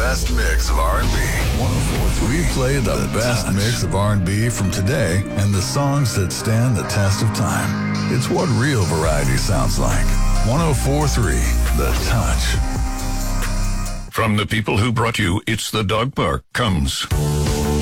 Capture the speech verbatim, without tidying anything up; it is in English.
best mix of R and B. We play the best mix of R and B from today and the songs that stand the test of time. It's what real variety sounds like. one oh four three, The Touch. From the people who brought you It's the Dog Park comes